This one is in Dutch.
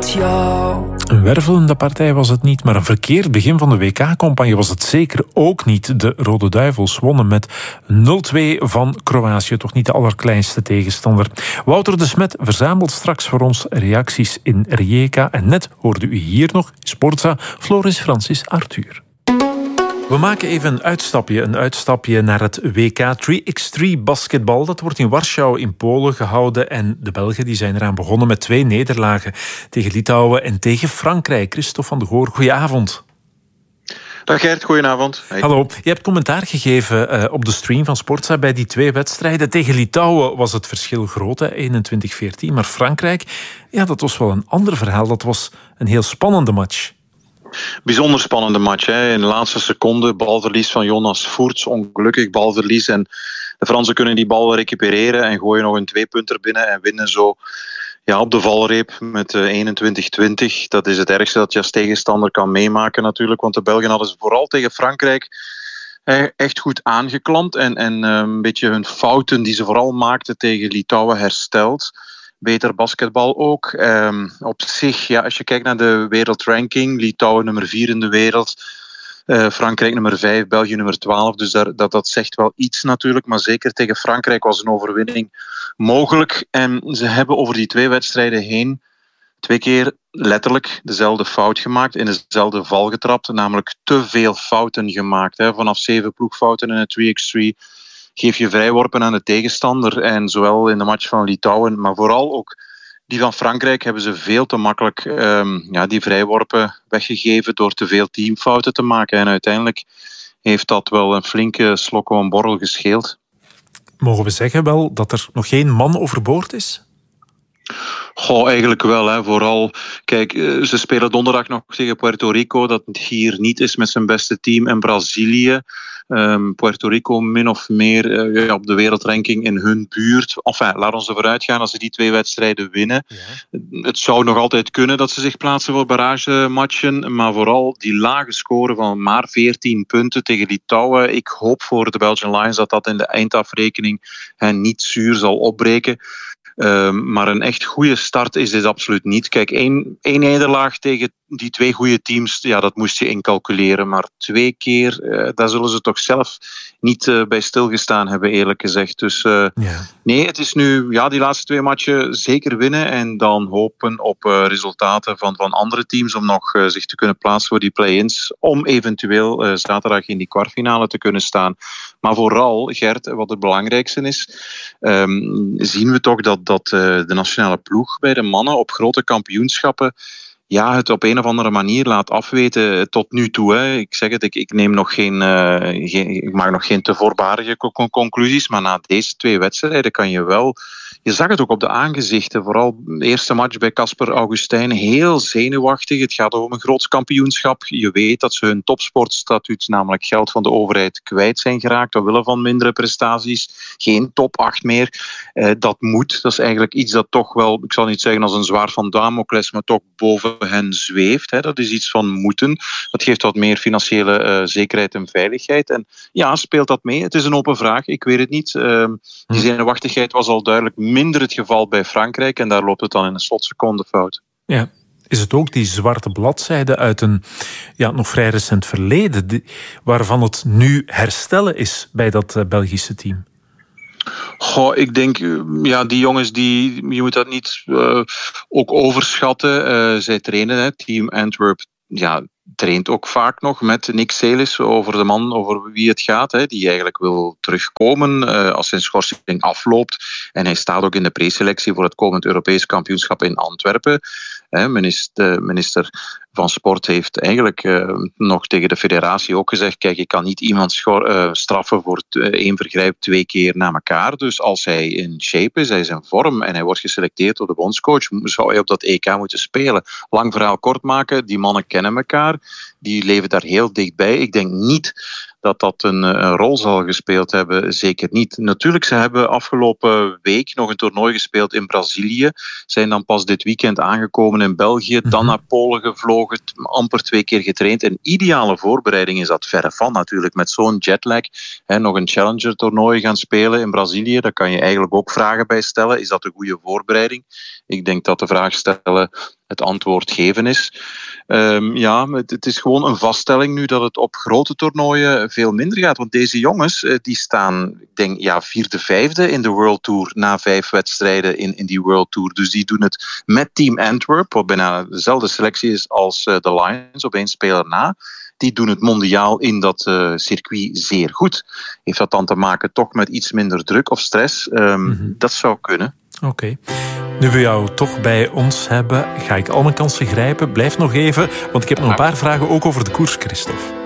met jou. Een wervelende partij was het niet, maar een verkeerd begin van de WK-campagne was het zeker ook niet. De Rode Duivels wonnen met 0-2 van Kroatië, toch niet de allerkleinste tegenstander. Wouter de Smet verzamelt straks voor ons reacties in Rijeka. En net hoorde u hier nog, Sportza, Floris Francis Arthur. We maken even een uitstapje naar het WK 3x3 basketbal. Dat wordt in Warschau in Polen gehouden. En de Belgen die zijn eraan begonnen met 2 nederlagen tegen Litouwen en tegen Frankrijk. Christophe van de Goor, goedenavond. Dag Gert, goedenavond. Hey. Hallo, je hebt commentaar gegeven op de stream van Sportza bij die 2 wedstrijden. Tegen Litouwen was het verschil groot, 21-14. Maar Frankrijk, ja, dat was wel een ander verhaal. Dat was een heel spannende match. Bijzonder spannende match. Hè. In de laatste seconde balverlies van Jonas Voerts. Ongelukkig balverlies. En de Fransen kunnen die bal recupereren en gooien nog een 2-punter binnen en winnen zo op de valreep met 21-20. Dat is het ergste dat je als tegenstander kan meemaken natuurlijk. Want de Belgen hadden ze vooral tegen Frankrijk echt goed aangeklampt. En een beetje hun fouten die ze vooral maakten tegen Litouwen hersteld. Beter basketbal ook. Op zich, als je kijkt naar de wereldranking, Litouwen nummer 4 in de wereld, Frankrijk nummer 5, België nummer 12. Dus dat zegt wel iets natuurlijk. Maar zeker tegen Frankrijk was een overwinning mogelijk. En ze hebben over die 2 wedstrijden heen 2 keer letterlijk dezelfde fout gemaakt, in dezelfde val getrapt. Namelijk te veel fouten gemaakt. Vanaf 7 ploegfouten in het 3x3. Geef je vrijworpen aan de tegenstander. En zowel in de match van Litouwen, maar vooral ook die van Frankrijk, hebben ze veel te makkelijk die vrijworpen weggegeven door te veel teamfouten te maken. En uiteindelijk heeft dat wel een flinke slok om een borrel gescheeld. Mogen we zeggen wel dat er nog geen man overboord is? Eigenlijk wel. Hè. Vooral, kijk, ze spelen donderdag nog tegen Puerto Rico, dat hier niet is met zijn beste team, en Brazilië. Puerto Rico min of meer op de wereldranking in hun buurt. Enfin, laat ons ervoor uitgaan als ze die 2 wedstrijden winnen. Ja. Het zou nog altijd kunnen dat ze zich plaatsen voor barragematchen, maar vooral die lage score van maar 14 punten tegen Litouwen. Ik hoop voor de Belgian Lions dat in de eindafrekening niet zuur zal opbreken. Maar een echt goede start is dit absoluut niet. Kijk, één nederlaag tegen die 2 goede teams, dat moest je incalculeren. Maar 2 keer, daar zullen ze toch zelf niet bij stilgestaan hebben, eerlijk gezegd. Dus nee, het is nu die laatste 2 matchen zeker winnen en dan hopen op resultaten van andere teams om nog zich te kunnen plaatsen voor die play-ins, om eventueel zaterdag in die kwartfinale te kunnen staan. Maar vooral, Gert, wat het belangrijkste is, zien we toch dat de nationale ploeg bij de mannen op grote kampioenschappen het op een of andere manier laat afweten tot nu toe. Hè. Ik zeg het, ik neem nog ik maak nog geen te voorbarige conclusies, maar na deze 2 wedstrijden kan je wel. Je zag het ook op de aangezichten, vooral de eerste match bij Casper Augustijn, heel zenuwachtig. Het gaat om een groot kampioenschap. Je weet dat ze hun topsportstatuut, namelijk geld van de overheid, kwijt zijn geraakt omwille van mindere prestaties. Geen top 8 meer. Dat moet. Dat is eigenlijk iets dat toch wel, ik zal niet zeggen als een zwaard van Damocles, maar toch boven hen zweeft. Hè. Dat is iets van moeten. Dat geeft wat meer financiële zekerheid en veiligheid. En speelt dat mee? Het is een open vraag. Ik weet het niet. Die zenuwachtigheid was al duidelijk minder het geval bij Frankrijk en daar loopt het dan in een slotseconde fout. Ja. Is het ook die zwarte bladzijde uit een nog vrij recent verleden, waarvan het nu herstellen is bij dat Belgische team? Ik denk, die jongens, je moet dat niet ook overschatten. Zij trainen, Team Antwerp, traint ook vaak nog met Nick Celis over de man over wie het gaat, die eigenlijk wil terugkomen als zijn schorsing afloopt. En hij staat ook in de preselectie voor het komend Europees kampioenschap in Antwerpen. Minister van Sport heeft eigenlijk nog tegen de federatie ook gezegd, kijk, je kan niet iemand straffen voor 1 vergrijp 2 keer na elkaar. Dus als hij in shape is, hij is in vorm en hij wordt geselecteerd door de bondscoach, zou hij op dat EK moeten spelen. Lang verhaal kort maken, die mannen kennen elkaar, die leven daar heel dichtbij. Ik denk niet dat een rol zal gespeeld hebben, zeker niet. Natuurlijk, ze hebben afgelopen week nog een toernooi gespeeld in Brazilië, zijn dan pas dit weekend aangekomen in België, dan naar Polen gevlogen, amper 2 keer getraind. Een ideale voorbereiding is dat verre van natuurlijk, met zo'n jetlag. Nog een Challenger-toernooi gaan spelen in Brazilië, daar kan je eigenlijk ook vragen bij stellen. Is dat een goede voorbereiding? Ik denk dat de vraag stellen het antwoord geven is. Het is gewoon een vaststelling nu dat het op grote toernooien veel minder gaat. Want deze jongens die staan, ik denk, 4e, 5e in de World Tour na 5 wedstrijden in die World Tour. Dus die doen het met Team Antwerp, wat bijna dezelfde selectie is als de Lions, op 1 speler na. Die doen het mondiaal in dat circuit zeer goed. Heeft dat dan te maken toch met iets minder druk of stress? Dat zou kunnen. Oké. Nu we jou toch bij ons hebben, ga ik al mijn kansen grijpen. Blijf nog even, want ik heb nog een paar vragen ook over de koers, Christophe.